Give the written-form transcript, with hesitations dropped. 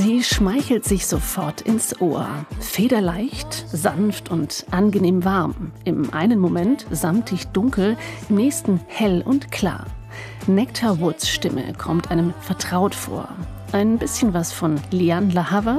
Die schmeichelt sich sofort ins Ohr. Federleicht, sanft und angenehm warm. Im einen Moment samtig dunkel, im nächsten hell und klar. Nectar Woods Stimme kommt einem vertraut vor. Ein bisschen was von Lianne La Havas